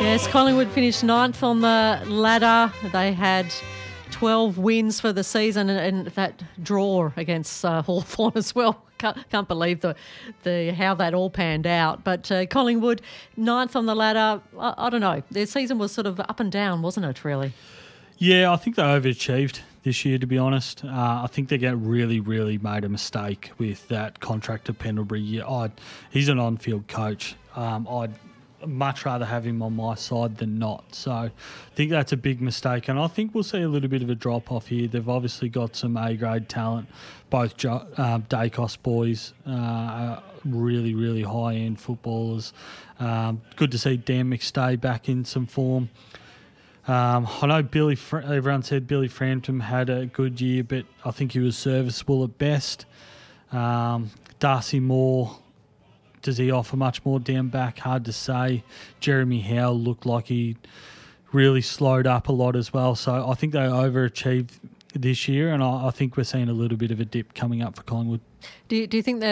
Yes, Collingwood finished ninth on the ladder. They had 12 wins for the season and that draw against Hawthorn as well. Can't believe the how that all panned out. But Collingwood, ninth on the ladder, I don't know. Their season was sort of up and down, wasn't it, really? Yeah, I think they overachieved this year, to be honest. I think they really made a mistake with that contract to Pendlebury. He's an on-field coach. I'd much rather have him on my side than not. So I think that's a big mistake. And I think we'll see a little bit of a drop-off here. They've obviously got some A-grade talent. Both Dacos boys are really high-end footballers. Good to see Dan McStay back in some form. I know everyone said Billy Frampton had a good year, but I think he was serviceable at best. Darcy Moore, does he offer much more down back? Hard to say. Jeremy Howe looked like he really slowed up a lot as well. So I think they overachieved this year, and I think we're seeing a little bit of a dip coming up for Collingwood. Do you think